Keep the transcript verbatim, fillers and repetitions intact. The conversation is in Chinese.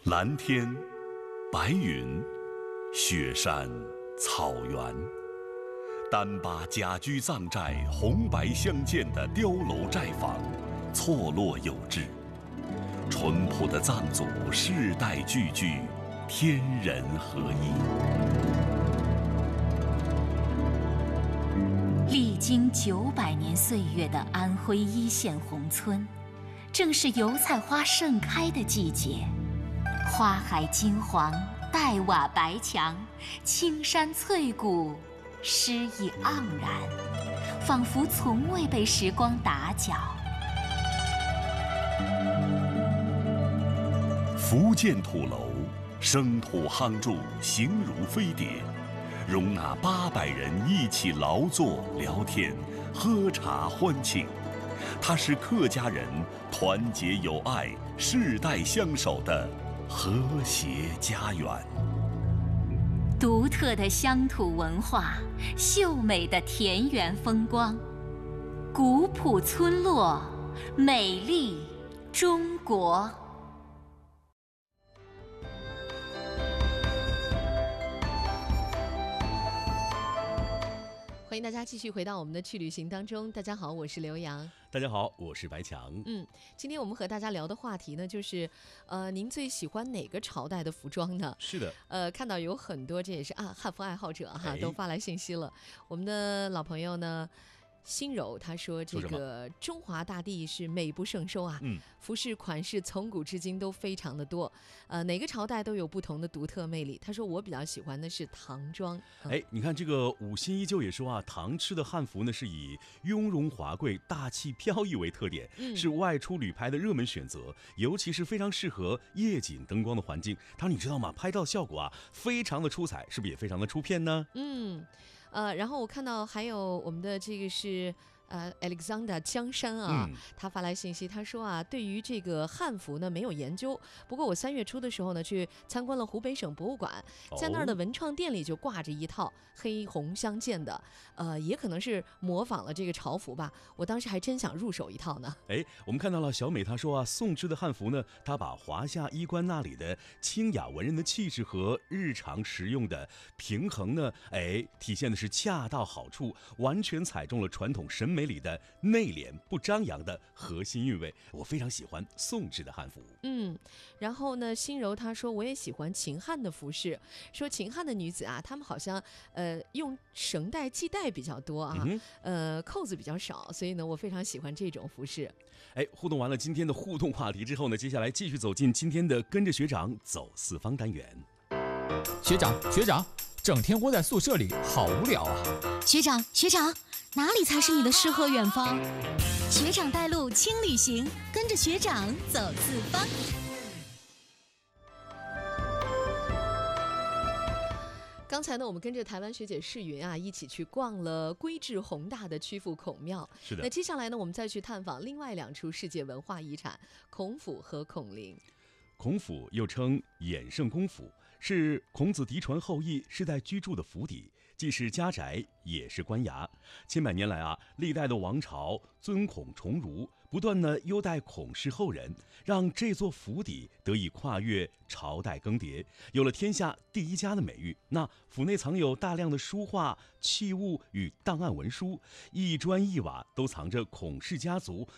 蓝天、白云、雪山、草原，单把家居藏寨红白相间的碉楼寨房，错落有致。淳朴的藏族世代聚居，天人合一。 历经九百年岁月的安徽一线宏村，正是油菜花盛开的季节。花海金黄，黛瓦白墙，青山翠谷，诗意盎然，仿佛从未被时光打搅。 福建土楼，生土夯筑，形如飞碟，容纳八百人一起劳作、聊天、喝茶欢庆。它是客家人团结友爱、世代相守的和谐家园。 独特的乡土文化，秀美的田园风光，古朴村落，美丽中国。 欢迎大家继续回到我们的去旅行当中。大家好，我是刘洋。 大家好，我是白强。 嗯，今天我们和大家聊的话题呢，就是呃，您最喜欢哪个朝代的服装呢？ 是的， 呃，看到有很多这也是啊汉服爱好者哈、 哎、 都发来信息了。我们的老朋友呢，心柔他说这个中华大地是美不胜收啊，嗯，服饰款式从古至今都非常的多，呃，哪个朝代都有不同的独特魅力。他说我比较喜欢的是唐装。 哎、嗯，你看这个五新依旧也说啊，唐制的汉服呢是以雍容华贵、大气飘逸为特点，嗯、是外出旅拍的热门选择，尤其是非常适合夜景灯光的环境。他说你知道吗？拍照效果啊非常的出彩，是不是也非常的出片呢？ 嗯。呃，然后我看到还有我们的这个是呃 Alexander 江山啊、嗯，他发来信息，他说啊，对于这个汉服呢没有研究，不过我三月初的时候呢去参观了湖北省博物馆，在那儿的文创店里就挂着一套黑红相间的，呃，也可能是模仿了这个朝服吧，我当时还真想入手一套呢。 哎，我们看到了小美，她说啊，宋制的汉服呢，她把华夏衣冠那里的清雅文人的气质和日常实用的平衡呢，哎，体现的是恰到好处，完全踩中了传统审美里的内敛不张扬的核心韵味。我非常喜欢宋制的汉服。嗯， 然后呢，心柔她说我也喜欢秦汉的服饰，说秦汉的女子啊，她们好像呃用绳带系带比较多啊、嗯，呃扣子比较少，所以呢我非常喜欢这种服饰。 哎，互动完了今天的互动话题之后呢，接下来继续走进今天的跟着学长走四方单元。 学长学长，整天窝在宿舍里好无聊啊！ 学长学长，哪里才是你的诗和远方？学长带路轻旅行，跟着学长走四方。 刚才呢，我们跟着台湾学姐世云啊，一起去逛了规制宏大的曲阜孔庙。 是的。 那接下来呢，我们再去探访另外两处世界文化遗产孔府和孔林。 孔府又称衍圣公府，是孔子嫡传后裔世代居住的府邸，既是家宅，也是官衙。千百年来啊，历代的王朝尊孔崇儒，不断呢优待孔氏后人，让这座府邸得以跨越朝代更迭，有了天下第一家的美誉。那府内藏有大量的书画、器物与档案文书，一砖一瓦都藏着孔氏家族